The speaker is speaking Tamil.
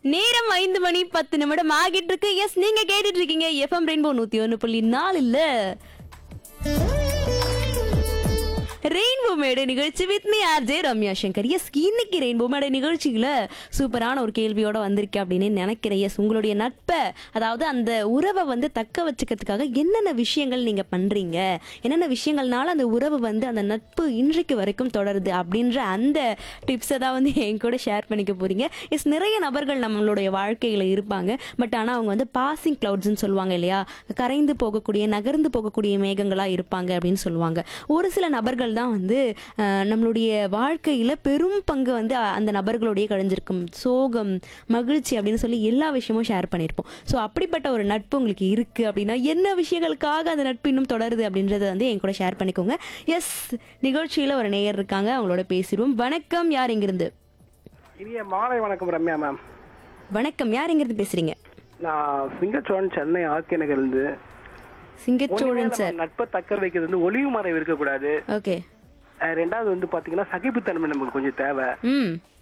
நேரம் 5 மணி 10 நிமிடம் ஆகிட்டு இருக்கு. எஸ், நீங்க கேட்டுட்டு இருக்கீங்க எஃப்எம் ரெயின்போ 101.4 இல்ல ரெயின்போ மேடை நிகழ்ச்சி with me RJ Ramya Shankar. S, இன்னைக்கு ரெயின்போ மேடை நிகழ்ச்சியில சூப்பரான ஒரு கேள்வியோட வந்திருக்கேன் அப்படின்னு நினைக்கிறேன். எஸ், உங்களுடைய நட்பை, அதாவது அந்த உறவை வந்து தக்க வச்சுக்கிறதுக்காக என்னென்ன விஷயங்கள் நீங்க பண்றீங்க, என்னென்ன விஷயங்கள்னால அந்த உறவு வந்து அந்த நட்பு இன்றைக்கு வரைக்கும் தொடருது அப்படின்ற அந்த டிப்ஸை தான் வந்து என் கூட ஷேர் பண்ணிக்க போறீங்க. எஸ், நிறைய நபர்கள் நம்மளுடைய வாழ்க்கையில இருப்பாங்க. பட் ஆனால் அவங்க வந்து பாசிங் கிளவுட்ஸ்ன்னு சொல்லுவாங்க இல்லையா, கரைந்து போகக்கூடிய நகர்ந்து போகக்கூடிய மேகங்களா இருப்பாங்க அப்படின்னு சொல்லுவாங்க. ஒரு சில நபர்கள் தான் வந்து நம்மளுடைய வாழ்க்கையில பெரும் பங்கு வந்து அந்த நபர்களுடைய கழிஞ்சிருக்கும். சோகம், மகிழ்ச்சி அப்படின்னு சொல்லி எல்லா விஷயமும் ஷேர் பண்ணியிருப்போம். ஸோ அப்படிப்பட்ட ஒரு நட்பு உங்களுக்கு இருக்கு அப்படின்னா என்ன விஷயங்களுக்காக அந்த நட்பு இன்னும் தொடருது அப்படின்றத வந்து என் கூட ஷேர் பண்ணிக்கோங்க. எஸ், நிகழ்ச்சியில ஒரு நேயர் இருக்காங்க, அவங்களோட பேசிடுவோம். வணக்கம், யார் எங்கிருந்து? இனிய மாலை வணக்கம் ரம்யா மேம். வணக்கம், யார் எங்கிருந்து பேசுறீங்க? நான் சிங்கச்சோழன், சென்னை ஆர்கே நகர்ந்து. சிங்கச்சோழன் சார். நட்பை தக்க வைக்கிறது வந்து ஒளிவு மறைவு இருக்கக்கூடாது. ஓகே. ரெண்டாவது வந்து பாத்தீங்கன்னா சகிப்புத்தன்மை நமக்கு கொஞ்சம் தேவை.